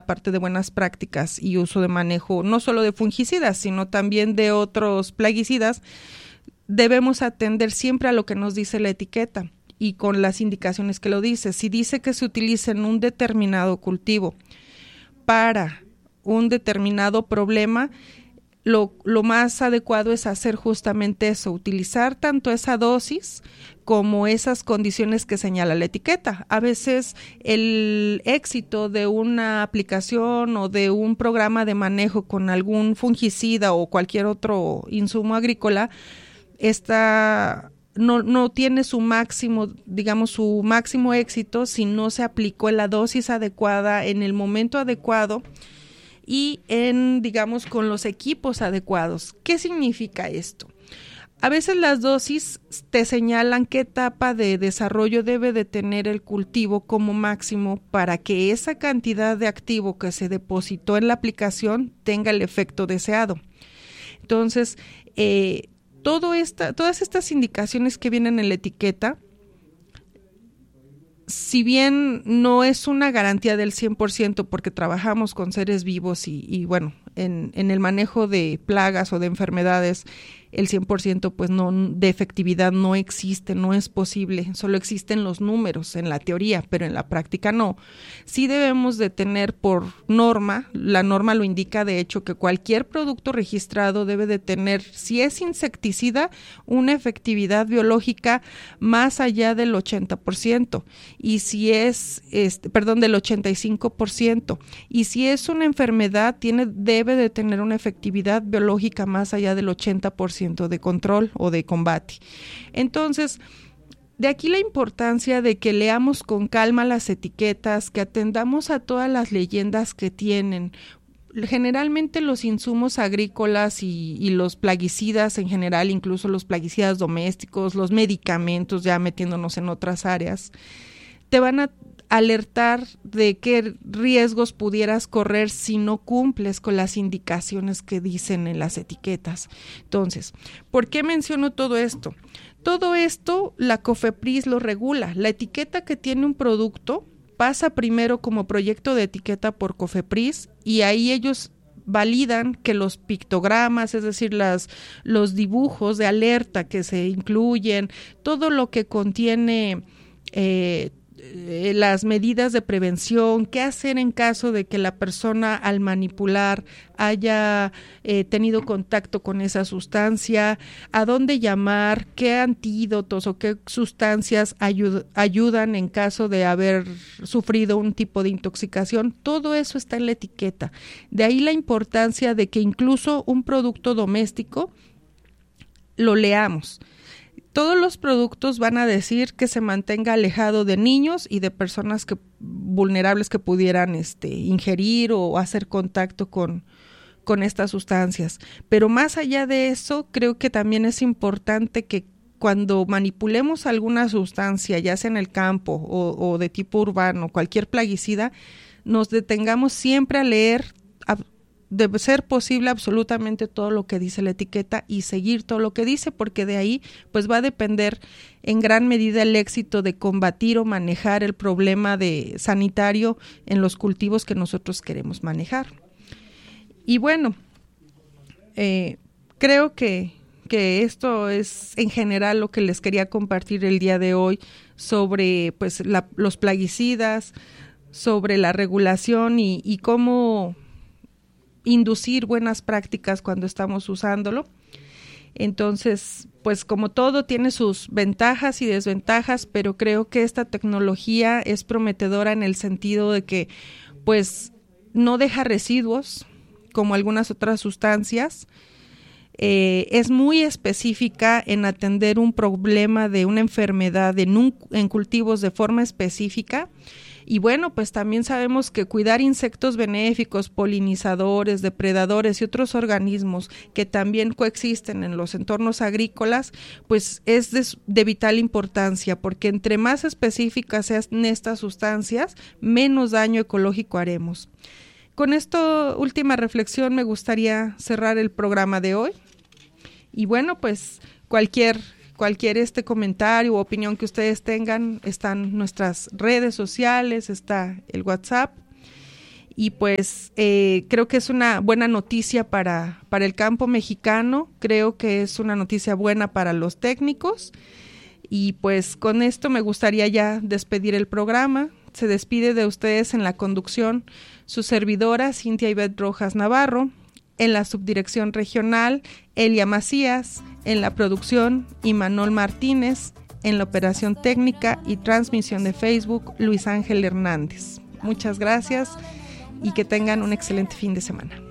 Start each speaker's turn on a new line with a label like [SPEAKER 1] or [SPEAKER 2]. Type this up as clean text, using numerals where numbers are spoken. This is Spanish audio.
[SPEAKER 1] parte de buenas prácticas y uso de manejo no solo de fungicidas, sino también de otros plaguicidas, debemos atender siempre a lo que nos dice la etiqueta y con las indicaciones que lo dice. Si dice que se utiliza en un determinado cultivo para un determinado problema, lo más adecuado es hacer justamente eso, utilizar tanto esa dosis como esas condiciones que señala la etiqueta. A veces el éxito de una aplicación o de un programa de manejo con algún fungicida o cualquier otro insumo agrícola no tiene su máximo, digamos, su máximo éxito si no se aplicó en la dosis adecuada, en el momento adecuado y digamos, con los equipos adecuados. ¿Qué significa esto? A veces las dosis te señalan qué etapa de desarrollo debe de tener el cultivo como máximo para que esa cantidad de activo que se depositó en la aplicación tenga el efecto deseado. Entonces, todas estas indicaciones que vienen en la etiqueta, si bien no es una garantía del 100% porque trabajamos con seres vivos y bueno, en el manejo de plagas o de enfermedades, el 100% pues no, de efectividad no existe, no es posible, solo existen los números en la teoría, pero en la práctica no. Sí debemos de tener por norma, la norma lo indica de hecho, que cualquier producto registrado debe de tener, si es insecticida, una efectividad biológica más allá del 80%, y si es, del 85%, y si es una enfermedad, debe de tener una efectividad biológica más allá del 80% de control o de combate. Entonces, de aquí la importancia de que leamos con calma las etiquetas, que atendamos a todas las leyendas que tienen. Generalmente los insumos agrícolas y los plaguicidas en general, incluso los plaguicidas domésticos, los medicamentos, ya metiéndonos en otras áreas, te van a alertar de qué riesgos pudieras correr si no cumples con las indicaciones que dicen en las etiquetas. Entonces, ¿por qué menciono todo esto? Todo esto la COFEPRIS lo regula. La etiqueta que tiene un producto pasa primero como proyecto de etiqueta por COFEPRIS y ahí ellos validan que los pictogramas, es decir, los dibujos de alerta que se incluyen, todo lo que contiene las medidas de prevención, qué hacer en caso de que la persona al manipular haya tenido contacto con esa sustancia, a dónde llamar, qué antídotos o qué sustancias ayudan en caso de haber sufrido un tipo de intoxicación. Todo eso está en la etiqueta. De ahí la importancia de que incluso un producto doméstico lo leamos. Todos los productos van a decir que se mantenga alejado de niños y de personas vulnerables que pudieran ingerir o hacer contacto con estas sustancias. Pero más allá de eso, creo que también es importante que cuando manipulemos alguna sustancia, ya sea en el campo o de tipo urbano, cualquier plaguicida, nos detengamos siempre a leer, de ser posible, absolutamente todo lo que dice la etiqueta y seguir todo lo que dice, porque de ahí pues va a depender en gran medida el éxito de combatir o manejar el problema sanitario en los cultivos que nosotros queremos manejar. Y bueno, creo que esto es en general lo que les quería compartir el día de hoy sobre pues los plaguicidas, sobre la regulación y cómo inducir buenas prácticas cuando estamos usándolo. Entonces, pues como todo tiene sus ventajas y desventajas, pero creo que esta tecnología es prometedora en el sentido de que pues no deja residuos como algunas otras sustancias. Es muy específica en atender un problema de una enfermedad en cultivos de forma específica. Y bueno, pues también sabemos que cuidar insectos benéficos, polinizadores, depredadores y otros organismos que también coexisten en los entornos agrícolas, pues es de vital importancia, porque entre más específicas sean estas sustancias, menos daño ecológico haremos. Con esta última reflexión me gustaría cerrar el programa de hoy. Y bueno, pues cualquier comentario o opinión que ustedes tengan, están nuestras redes sociales, está el WhatsApp y pues creo que es una buena noticia para el campo mexicano, creo que es una noticia buena para los técnicos, y pues con esto me gustaría ya despedir el programa. Se despide de ustedes en la conducción su servidora Cintia Ivette Rojas Navarro, en la subdirección regional Elia Macías, en la producción Imanol Martínez, en la operación técnica y transmisión de Facebook Luis Ángel Hernández. Muchas gracias y que tengan un excelente fin de semana.